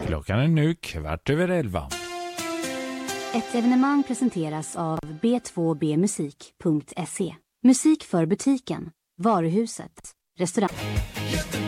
Klockan är nu 11:15. Ett evenemang presenteras av b2bmusik.se. Musik för butiken, varuhuset, restaurang.